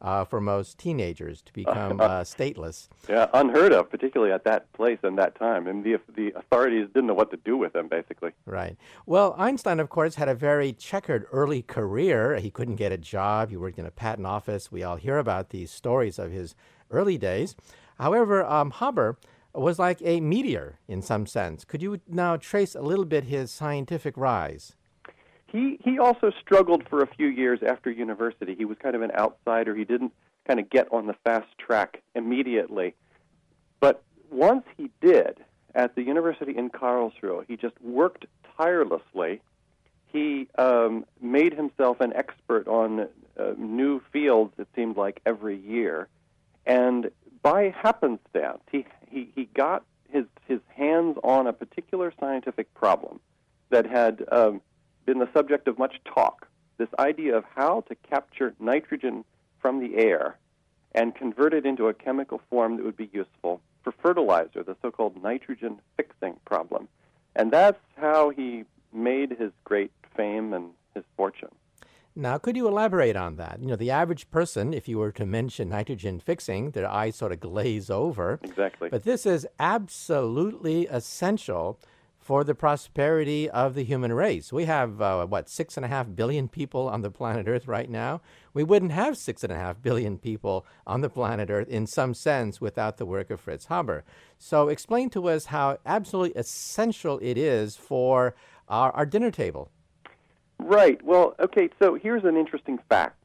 for most teenagers to become stateless. Yeah, unheard of, particularly at that place and that time. And the authorities didn't know what to do with him, basically. Right. Well, Einstein, of course, had a very checkered early career. He couldn't get a job. He worked in a patent office. We all hear about these stories of his early days. However, Haber was like a meteor in some sense. Could you now trace a little bit his scientific rise? He also struggled for a few years after university. He was kind of an outsider. He didn't kind of get on the fast track immediately. But once he did, at the university in Karlsruhe, he just worked tirelessly. He made himself an expert on new fields, it seemed like, every year. And by happenstance, he got his hands on a particular scientific problem that had been the subject of much talk, this idea of how to capture nitrogen from the air and convert it into a chemical form that would be useful for fertilizer, the so-called nitrogen fixing problem. And that's how he made his great fame and his fortune. Now, could you elaborate on that? You know, the average person, if you were to mention nitrogen fixing, their eyes sort of glaze over. Exactly. But this is absolutely essential for the prosperity of the human race. We have, 6.5 billion people on the planet Earth right now? We wouldn't have 6.5 billion people on the planet Earth in some sense without the work of Fritz Haber. So explain to us how absolutely essential it is for our dinner table. Right. Well, okay, so here's an interesting fact.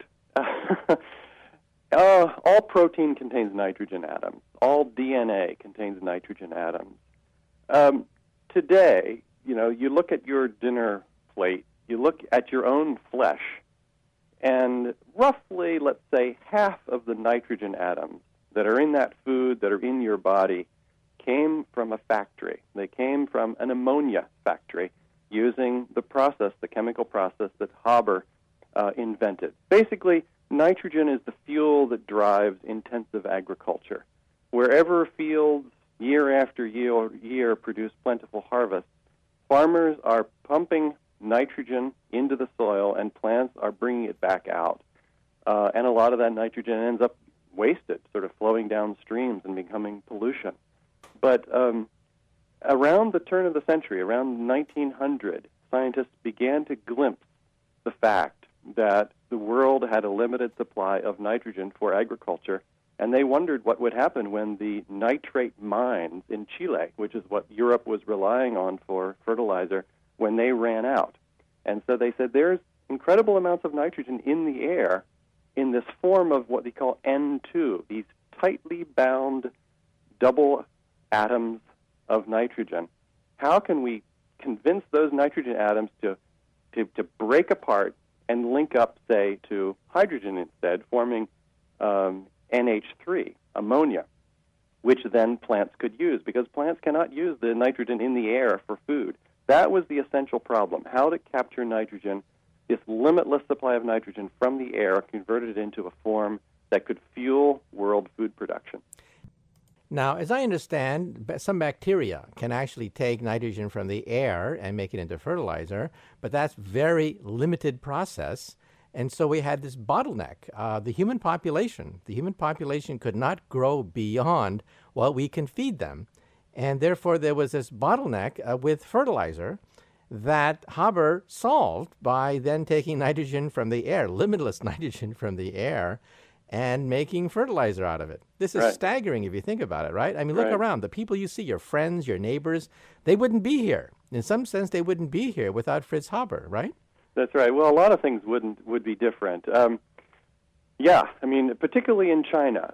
All protein contains nitrogen atoms. All DNA contains nitrogen atoms. Today, you look at your dinner plate, you look at your own flesh, and roughly, let's say, half of the nitrogen atoms that are in that food, that are in your body, came from a factory. They came from an ammonia factory using the chemical process that Haber invented. Basically, nitrogen is the fuel that drives intensive agriculture. Wherever fields year after year produce plentiful harvests, farmers are pumping nitrogen into the soil and plants are bringing it back out. And a lot of that nitrogen ends up wasted, sort of flowing down streams and becoming pollution. But around the turn of the century, around 1900, scientists began to glimpse the fact that the world had a limited supply of nitrogen for agriculture, and they wondered what would happen when the nitrate mines in Chile, which is what Europe was relying on for fertilizer, when they ran out. And so they said there's incredible amounts of nitrogen in the air in this form of what they call N2, these tightly bound double atoms of nitrogen. How can we convince those nitrogen atoms to break apart and link up, say, to hydrogen instead, forming NH3, ammonia, which then plants could use, because plants cannot use the nitrogen in the air for food. That was the essential problem, how to capture nitrogen, this limitless supply of nitrogen from the air, converted it into a form that could fuel world food production. Now, as I understand, some bacteria can actually take nitrogen from the air and make it into fertilizer, but that's very limited process. And so we had this bottleneck. The human population could not grow beyond what we can feed them. And therefore, there was this bottleneck with fertilizer that Haber solved by then taking nitrogen from the air, limitless nitrogen from the air, and making fertilizer out of it. This is staggering if you think about it, right? I mean, look around. The people you see, your friends, your neighbors, they wouldn't be here. In some sense, they wouldn't be here without Fritz Haber, right? That's right. Well, a lot of things would be different. Particularly in China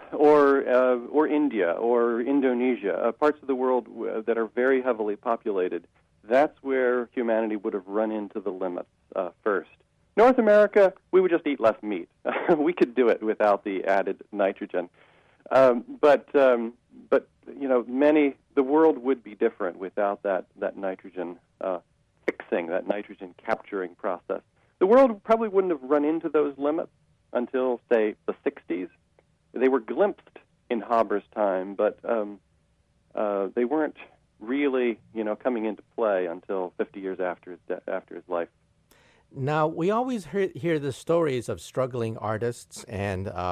or India or Indonesia, parts of the world that are very heavily populated. That's where humanity would have run into the limits first. North America, we would just eat less meat. We could do it without the added nitrogen. But the world would be different without that nitrogen fixing, that nitrogen capturing process. The world probably wouldn't have run into those limits until, say, the 60s. They were glimpsed in Haber's time, but they weren't really, coming into play until 50 years after his life. Now, we always hear the stories of struggling artists and